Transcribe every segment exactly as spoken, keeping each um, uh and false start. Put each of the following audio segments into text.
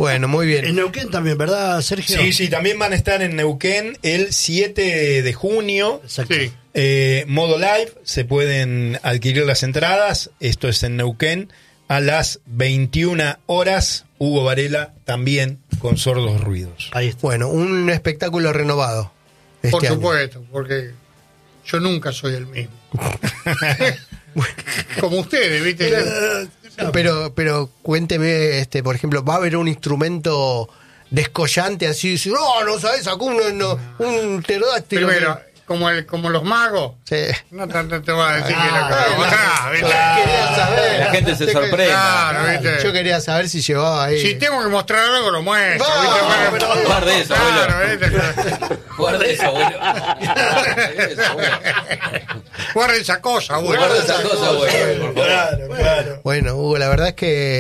Bueno, muy bien. En Neuquén también, ¿verdad, Sergio? Sí, sí, también van a estar en Neuquén el siete de junio. Exacto. Sí. Eh, modo live, se pueden adquirir las entradas. Esto es en Neuquén a las veintiuna horas. Hugo Varela también con Sordos Ruidos. Ahí está. Bueno, un espectáculo renovado. Este Por año. supuesto, porque yo nunca soy el mismo. Como ustedes, ¿viste? Pero, pero cuénteme, este, por ejemplo, ¿va a haber un instrumento descollante así? No, no sabes, sacó un, no, un pterodáctilo. Primero, como, el, como los magos. Sí. No te, no te voy a decir Ah, que lo claro, ¿viste? claro, quería saber. La gente se Te- sorprende. Claro, ¿viste? Yo quería saber si llevaba ahí. Si tengo que mostrar algo, lo muestro. No, ¿viste? pero- Bueno, Guarde eso, claro, abuelo. ¿viste? Guarda eso, abuelo. Guarda eso, abuelo. Guarda esa cosa, güey. Guarda esa cosa, abuelo, por favor. Claro, claro. Bueno, Hugo, la verdad es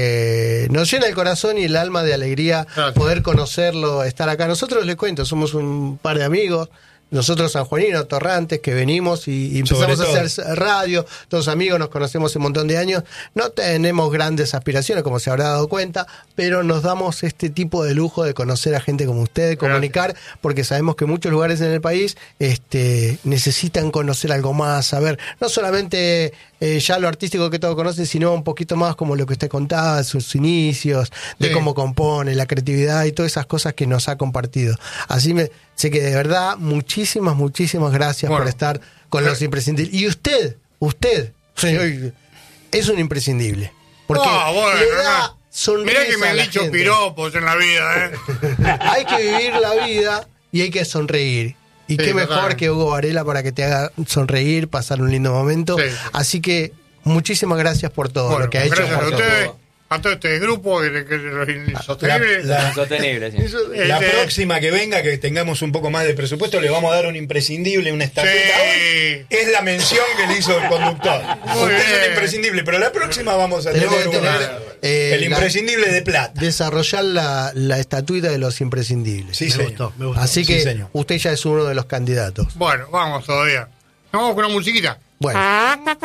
que nos llena el corazón y el alma de alegría Gracias. poder conocerlo, estar acá. Nosotros, les cuento, somos un par de amigos, nosotros sanjuaninos, torrantes, que venimos y, y empezamos Sobre a hacer radio, todos amigos, nos conocemos un montón de años. No tenemos grandes aspiraciones, como se habrá dado cuenta, pero nos damos este tipo de lujo de conocer a gente como usted, de comunicar, porque sabemos que muchos lugares en el país este, necesitan conocer algo más, saber, no solamente eh, ya lo artístico que todos conocen, sino un poquito más como lo que usted contaba, sus inicios, de Sí. cómo compone, la creatividad y todas esas cosas que nos ha compartido. Así me sé que de verdad, muchísimas, muchísimas gracias Bueno, por estar con los imprescindibles. Y usted, usted, señor, es un imprescindible. Porque Ah, bueno, le da no. sonrisa Mirá que me a han la dicho gente. piropos en la vida, ¿eh? Hay que vivir la vida y hay que sonreír. Y Sí, qué mejor totalmente. que Hugo Varela para que te haga sonreír, pasar un lindo momento. Sí. Así que muchísimas gracias por todo Bueno, lo que ha hecho. gracias a por ustedes, todo. a todo este grupo que, que los insostenibles. La- la- Insostenible, sí. La Este- próxima que venga, que tengamos un poco más de presupuesto, le vamos a dar un imprescindible, una estatueta. Sí. Hoy es la mención que le hizo el conductor. Muy Usted es bien. un imprescindible, pero la próxima vamos a tener, Tenemos que una- tener, eh, el la- imprescindible de plata. Desarrollar la, la estatuita de los imprescindibles. Sí, Me señor. gustó, me gustó. Así Sí, que señor. usted ya es uno de los candidatos. Bueno, vamos todavía. Vamos con una musiquita. Bueno.